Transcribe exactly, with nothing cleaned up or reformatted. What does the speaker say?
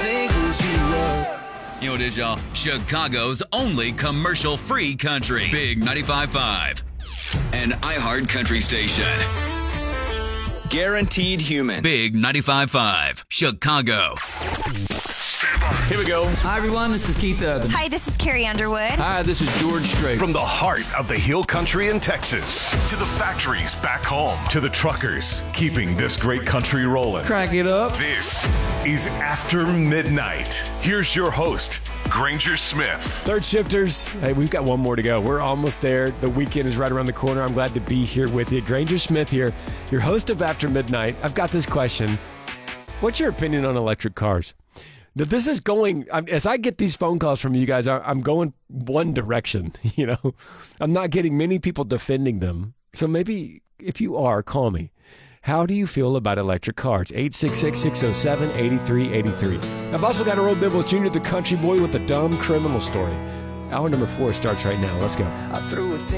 singles you wrote. You know what it is, y'all? Chicago's only commercial-free country. Big ninety-five point five. An iHeart country station. Guaranteed human. Big ninety-five point five. Chicago. Here we go. Hi, everyone. This is Keith Urban. Hi, this is Carrie Underwood. Hi, this is George Strait. From the heart of the Hill Country in Texas to the factories back home to the truckers keeping this great country rolling. Crank it up. This is After Midnight. Here's your host, Granger Smith. Third shifters, hey, we've got one more to go. We're almost there. The weekend is right around the corner. I'm glad to be here with you. Granger Smith here, your host of After Midnight. I've got this question. What's your opinion on electric cars? Now, this is going, as I get these phone calls from you guys, I'm going one direction. You know, I'm not getting many people defending them. So maybe if you are, call me. How do you feel about electric cars? eight six six, six oh seven, eight three eight three. I've also got Earl Bibbles Junior, the country boy with a dumb criminal story. Hour number four starts right now. Let's go. I threw it